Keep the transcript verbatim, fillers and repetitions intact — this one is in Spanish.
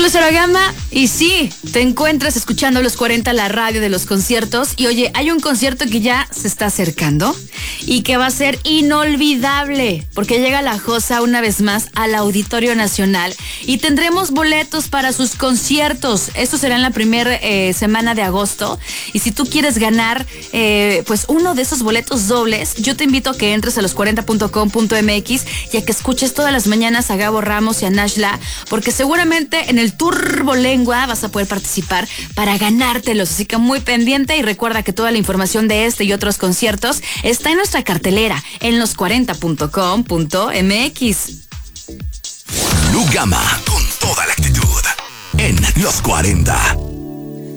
Lucero Gama, y sí, te encuentras escuchando Los cuarenta, la radio de los conciertos. Y oye, hay un concierto que ya se está acercando y que va a ser inolvidable, porque llega La Josa una vez más al Auditorio Nacional y tendremos boletos para sus conciertos. Esto será en la primera eh, semana de agosto. Y si tú quieres ganar eh, pues uno de esos boletos dobles, yo te invito a que entres a los cuarenta punto com punto m x y a que escuches todas las mañanas a Gabo Ramos y a Nashla, porque seguramente en el Turbo Lengua vas a poder participar para ganártelos. Así que muy pendiente, y recuerda que toda la información de este y otros conciertos está en nuestra cartelera en los cuarenta punto com punto m x. Lu Gama, con toda la actitud en Los cuarenta.